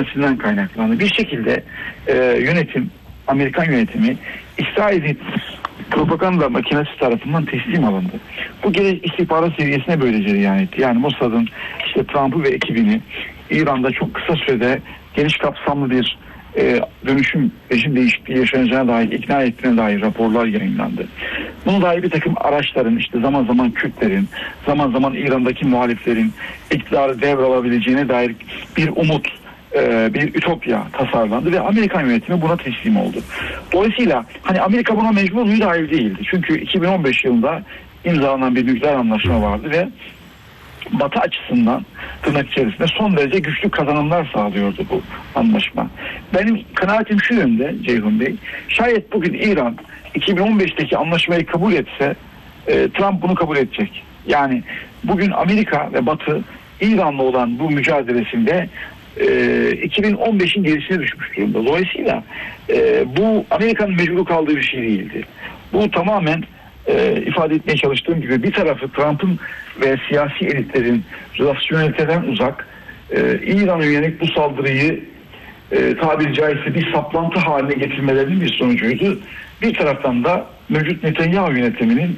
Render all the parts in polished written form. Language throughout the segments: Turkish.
istemesinden kaynaklandı. Bir şekilde Amerikan yönetimi İsrail'in propaganda makinesi tarafından teslim alındı. Bu istihbarat seviyesine böylece yani etti. Yani Mossad'ın işte Trump'ı ve ekibini İran'da çok kısa sürede geniş kapsamlı bir rejim değişikliği yaşanacağına dair ikna ettiğine dair raporlar yayınlandı. Buna dair bir takım araçların işte zaman zaman Kürtlerin, zaman zaman İran'daki muhaliflerin iktidarı devralabileceğine dair bir umut, bir ütopya tasarlandı ve Amerikan yönetimi buna teslim oldu. Dolayısıyla hani Amerika buna mecbur müdahil değildi. Çünkü 2015 yılında imzalanan bir nükleer anlaşma vardı ve Batı açısından tırnak içerisinde son derece güçlü kazanımlar sağlıyordu bu anlaşma. Benim kanaatim şu yönde Ceyhun Bey, şayet bugün İran 2015'teki anlaşmayı kabul etse Trump bunu kabul edecek. Yani bugün Amerika ve Batı İran'la olan bu mücadelesinde 2015'in gerisine düşmüş durumda. Dolayısıyla bu Amerika'nın mecbur kaldığı bir şey değildi. Bu tamamen ifade etmeye çalıştığım gibi bir tarafı Trump'ın ve siyasi elitlerin rasyoneliteden uzak İran'a yönelik bu saldırıyı tabiri caizse bir saplantı haline getirmelerinin bir sonucuydu. Bir taraftan da mevcut Netanyahu yönetiminin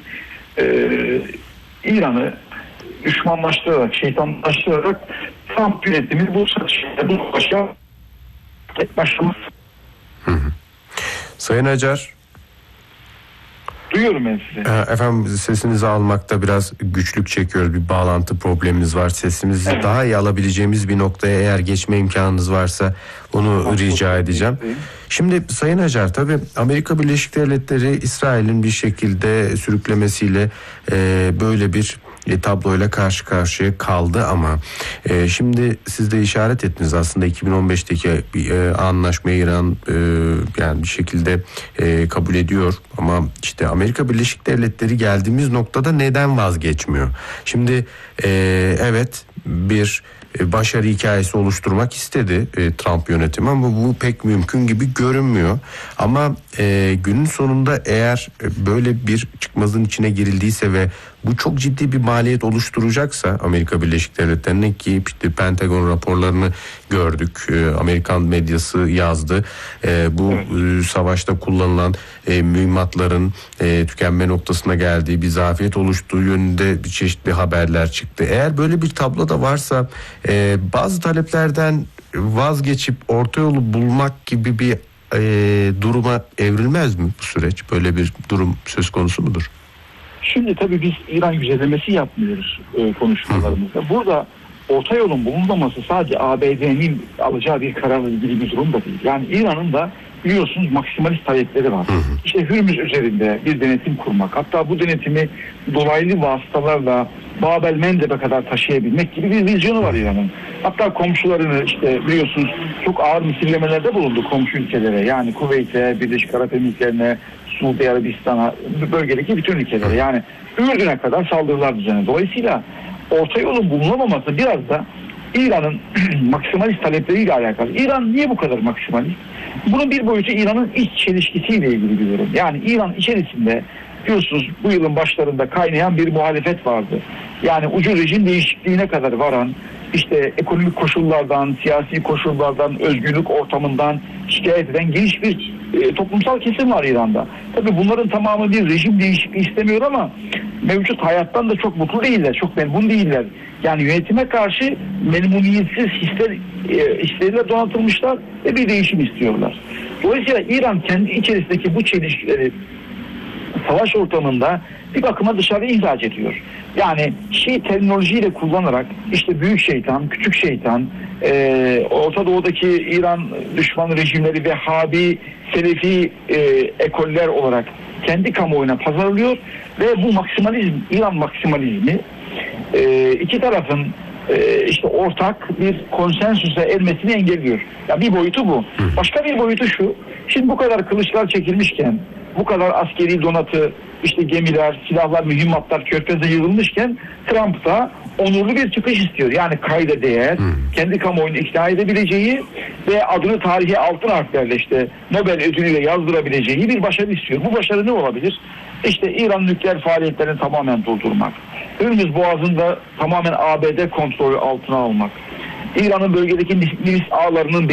İran'ı düşmanlaştırarak, şeytanlaştırarak Trump yönetimi bu satışa, bu başlaması. Sayın Acar. Duyuyorum ben sizi. Efendim sesinizi almakta biraz güçlük çekiyoruz. Bir bağlantı problemimiz var. Sesimizi daha iyi alabileceğimiz bir noktaya eğer geçme imkanınız varsa onu rica edeceğim. Şimdi Sayın Acar, tabii Amerika Birleşik Devletleri İsrail'in bir şekilde sürüklemesiyle böyle bir tabloyla karşı karşıya kaldı ama şimdi siz de işaret ettiniz aslında 2015'teki anlaşmayı İran yani bir şekilde kabul ediyor ama işte Amerika Birleşik Devletleri geldiğimiz noktada neden vazgeçmiyor? Şimdi evet bir başarı hikayesi oluşturmak istedi Trump yönetimi ama bu pek mümkün gibi görünmüyor. Ama günün sonunda eğer böyle bir çıkmazın içine girildiyse ve bu çok ciddi bir maliyet oluşturacaksa Amerika Birleşik Devletleri'ne, ki işte Pentagon raporlarını gördük, Amerikan medyası yazdı. Bu savaşta kullanılan mühimmatların tükenme noktasına geldiği, bir zafiyet oluştuğu yönünde çeşitli haberler çıktı. Eğer böyle bir tablo da varsa bazı taleplerden vazgeçip orta yolu bulmak gibi bir duruma evrilmez mi bu süreç? Böyle bir durum söz konusu mudur? Şimdi tabii biz İran güzellemesi yapmıyoruz konuşmalarımızda. Burada orta yolun bulunmaması sadece ABD'nin alacağı bir kararla ilgili bir durum da değil. Yani İran'ın da biliyorsunuz maksimalist talepleri var. İşte Hürmüz üzerinde bir denetim kurmak, hatta bu denetimi dolaylı vasıtalarla Bab el-Mendeb'e kadar taşıyabilmek gibi bir vizyonu var İran'ın. Hatta komşularını işte biliyorsunuz çok ağır misillemelerde bulundu komşu ülkelere. Yani Kuveyt'e, Birleşik Arap Emirlikleri'ne, Suudi Arabistan'a, bölgedeki bütün ülkelere, yani Ürdün'e kadar saldırılar düzenledi. Dolayısıyla orta yolun bulunamaması biraz da İran'ın maksimalist talepleriyle alakalı. İran niye bu kadar maksimalist? Bunun bir boyutu İran'ın iç çelişkisiyle ilgili bir durum. Yani İran içerisinde biliyorsunuz bu yılın başlarında kaynayan bir muhalefet vardı. Yani ucu rejim değişikliğine kadar varan, işte ekonomik koşullardan, siyasi koşullardan, özgürlük ortamından şikayet eden geniş bir toplumsal kesim var İran'da. Tabii bunların tamamı bir rejim değişikliği istemiyor ama mevcut hayattan da çok mutlu değiller, çok memnun değiller. Yani yönetime karşı memnuniyetsiz hisleriyle donatılmışlar ve bir değişim istiyorlar. Dolayısıyla İran kendi içerisindeki bu çelişkileri savaş ortamında bir bakıma dışarı ihraç ediyor. Yani terminolojiyle kullanarak işte büyük şeytan, küçük şeytan, Orta Doğu'daki İran düşman rejimleri ve Habi, Selefi ekoller olarak kendi kamuoyuna pazarlıyor ve bu maksimalizm, İran maksimalizmi iki tarafın işte ortak bir konsensüse ermesini engelliyor. Ya bir boyutu bu. Başka bir boyutu şu. Şimdi bu kadar kılıçlar çekilmişken, bu kadar askeri donatı, işte gemiler, silahlar, mühimmatlar Körfez'e yığılmışken Trump da onurlu bir çıkış istiyor. Yani kayda değer, kendi kamuoyunu ikna edebileceği ve adını tarihe altın harflerle işte Nobel ödülüyle yazdırabileceği bir başarı istiyor. Bu başarı ne olabilir? İşte İran nükleer faaliyetlerini tamamen durdurmak. Hürmüz Boğazı'nda tamamen ABD kontrolü altına almak. İran'ın bölgedeki milis ağlarının